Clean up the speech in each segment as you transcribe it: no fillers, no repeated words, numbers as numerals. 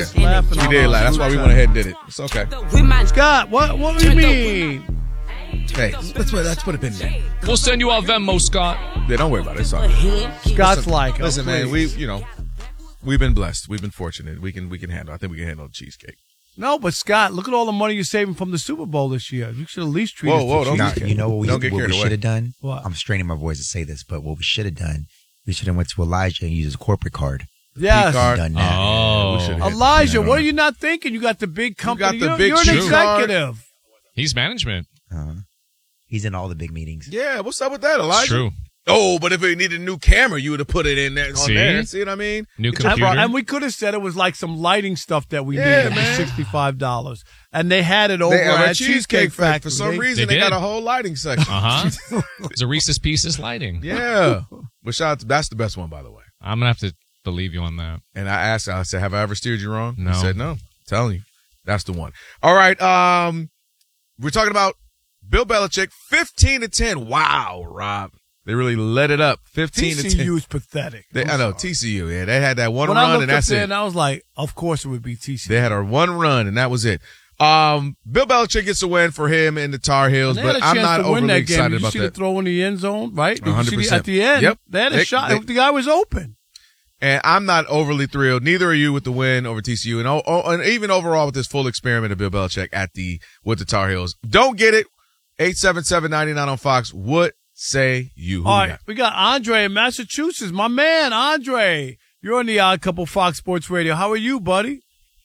Laughing We all did over. laugh. That's why we went ahead and did it. It's okay. Scott, what do you mean? Hey, let's put a pin in there. We'll send you our Venmo, Scott. Yeah, don't worry about it. It's all right. Scott's like, Listen, man, we've been blessed. We've been fortunate. We can handle. I think we can handle the cheesecake. No, but Scott, look at all the money you're saving from the Super Bowl this year. You should at least treat us to don't cheesecake. You know what Don't get we carried away. should have done? What? I'm straining my voice to say this, but what we should have done, we should have went to Elijah and used his corporate card. Yes. P-card. Done that. Oh. We should've hit Elijah, the what are pin you not thinking? You got the big company. got the big you're an shoe executive. He's management. He's in all the big meetings. Yeah, what's up with that, Elijah? It's true. Oh, but if it needed a new camera, you would have put it in there. See? See what I mean? New Get your computer. And we could have said it was like some lighting stuff that we Yeah, needed man. for $65. And they had it over They have a at Cheesecake Factory. For some reason, They they got did. a whole lighting section. It's a Reese's Pieces lighting. Yeah. But shout out to, that's the best one, by the way. I'm going to have to believe you on that. And I asked, I said, have I ever steered you wrong? No. He said, no. I'm telling you. That's the one. All right. We're talking about Bill Belichick, 15-10. Wow, Rob. They really let it up. 15-10. TCU is pathetic. I know, TCU. Yeah, they had that one When I run, looked and up that's there it. and I was like, of course it would be TCU. They had a one run, and that was it. Bill Belichick gets a win for him and the Tar Heels, And they had but a I'm chance not to win overly that game. excited Did you about see the that. throw in the end zone, right? Did you see 100%. at the end, Yep. they had a shot. The guy was open. And I'm not overly thrilled. Neither are you with the win over TCU, and even overall with this full experiment of Bill Belichick with the Tar Heels. Don't get it. 877-99 on Fox. What say you? Who All we right, got? we got Andre in Massachusetts. My man, Andre. You're on the Odd Couple Fox Sports Radio. How are you, buddy?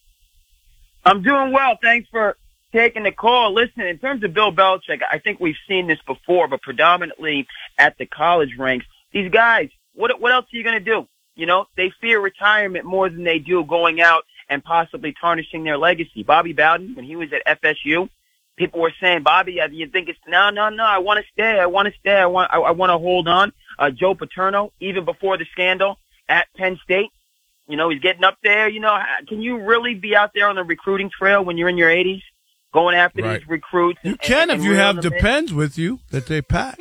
I'm doing well. Thanks for taking the call. Listen, in terms of Bill Belichick, I think we've seen this before, but predominantly at the college ranks. These guys, what else are you going to do? You know, they fear retirement more than they do going out and possibly tarnishing their legacy. Bobby Bowden, when he was at FSU, people were saying, Bobby, you think it's, no, I want to stay. I want to hold on. Joe Paterno, even before the scandal at Penn State, you know, he's getting up there. You know, can you really be out there on the recruiting trail when you're in your 80s going after these recruits? You can if you have Depends with you that they pack.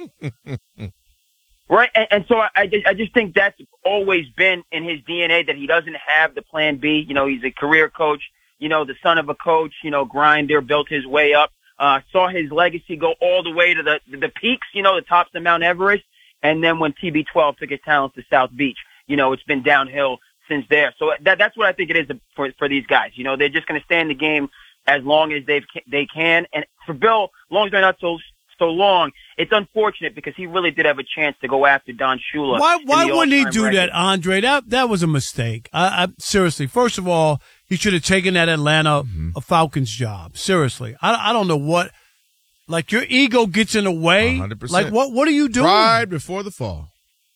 Right, and so I just think that's always been in his DNA, that he doesn't have the plan B. You know, he's a career coach, you know, the son of a coach, you know, grinder, built his way up, saw his legacy go all the way to the peaks, you know, the tops of Mount Everest. And then when TB12 took his talents to South Beach, you know, it's been downhill since there. So that's what I think it is for these guys. You know, they're just going to stay in the game as long as they can. And for Bill, as long as they're not so long, it's unfortunate because he really did have a chance to go after Don Shula. Why wouldn't he do that, Andre? That was a mistake. I seriously, first of all, he should have taken that Atlanta Falcons job. Seriously. I don't know what, like, your ego gets in the way. 100%. Like, what are you doing? Pride before the fall.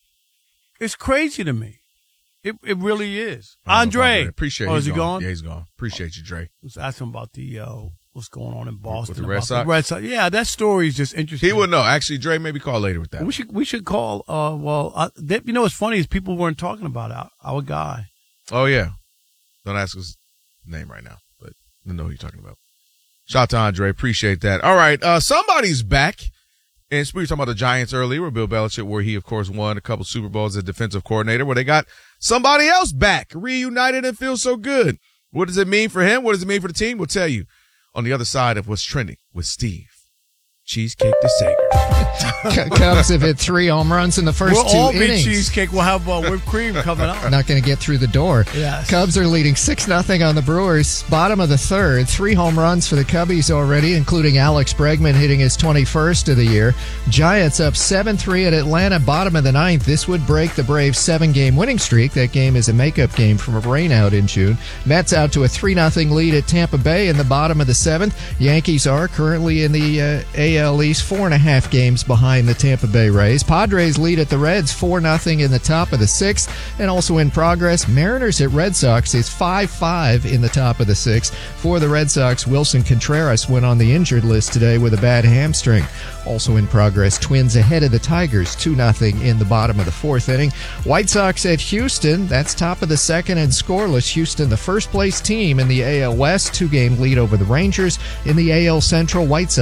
It's crazy to me. It really is. Andre. Appreciate Oh, is he gone? Yeah, he's gone. Appreciate you, Dre. Let's ask him about what's going on in Boston. With the Red about Sox? The Red Sox. Yeah, that story is just interesting. He would know. Actually, Dre, maybe call later with that. We should call. You know what's funny is people weren't talking about our guy. Oh, yeah. Don't ask his name right now, but I know who you're talking about. Shout out to Andre. Appreciate that. All right. Somebody's back. And we were talking about the Giants earlier with Bill Belichick, where he, of course, won a couple Super Bowls as defensive coordinator, where they got somebody else back, reunited, and feels so good. What does it mean for him? What does it mean for the team? We'll tell you on the other side of what's trending with Steve Cheesecake DeSager. Cubs have hit 3 home runs in the first We'll 2 all innings. be cheesecake. We'll have whipped cream coming up. Not going to get through the door. Yes. Cubs are leading 6-0 on the Brewers. Bottom of the third. 3 home runs for the Cubbies already, including Alex Bregman hitting his 21st of the year. Giants up 7-3 at Atlanta. Bottom of the ninth. This would break the Braves' 7-game winning streak. That game is a makeup game from a rainout in June. Mets out to a 3-0 lead at Tampa Bay in the bottom of the 7th. Yankees are currently in the AL East, 4.5 games behind the Tampa Bay Rays. Padres lead at the Reds 4-0 in the top of the 6th. And also in progress, Mariners at Red Sox is 5-5 in the top of the 6th. For the Red Sox, Wilson Contreras went on the injured list today with a bad hamstring. Also in progress, Twins ahead of the Tigers 2-0 in the bottom of the 4th inning. White Sox at Houston, that's top of the 2nd and scoreless. Houston, the first place team in the AL West, 2-game lead over the Rangers. In the AL Central, White Sox